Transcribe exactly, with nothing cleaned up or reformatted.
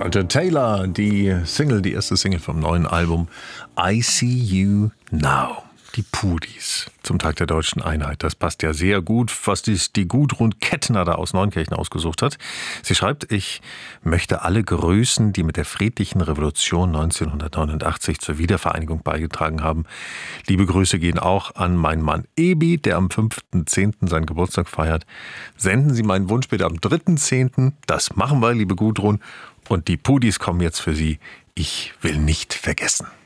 Roger Taylor, die Single, die erste Single vom neuen Album I See You Now. Die Pudis zum Tag der Deutschen Einheit. Das passt ja sehr gut, was die Gudrun Kettner da aus Neunkirchen ausgesucht hat. Sie schreibt, ich möchte alle grüßen, die mit der friedlichen Revolution neunzehnhundertneunundachtzig zur Wiedervereinigung beigetragen haben. Liebe Grüße gehen auch an meinen Mann Ebi, der am fünften zehnten seinen Geburtstag feiert. Senden Sie meinen Wunsch bitte am dritten zehnten Das machen wir, liebe Gudrun. Und die Pudis kommen jetzt für Sie. Ich will nicht vergessen.